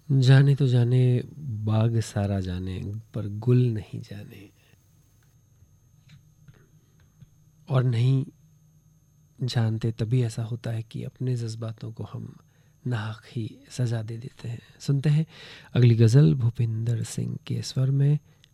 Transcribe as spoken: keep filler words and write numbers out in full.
जाने तो जाने बाग सारा जाने, पर गुल नहीं जाने। और नहीं जानते तभी ऐसा होता है कि अपने जज्बातों को हम नाहक ही सजा दे देते हैं। सुनते हैं अगली गज़ल भूपिंदर सिंह के स्वर में,